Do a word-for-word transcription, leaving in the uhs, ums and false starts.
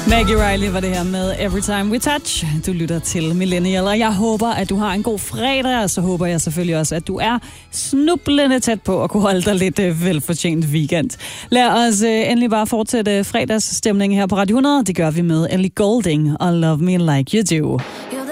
Maggie Riley var det her med Every Time We Touch. Du lytter til Millennial, og jeg håber, at du har en god fredag, og så håber jeg selvfølgelig også, at du er snublende tæt på at kunne holde dig lidt øh, velfortjent weekend. Lad os øh, endelig bare fortsætte fredagsstemningen her på Radio hundrede. Det gør vi med Ellie Goulding og Love Me Like You Do.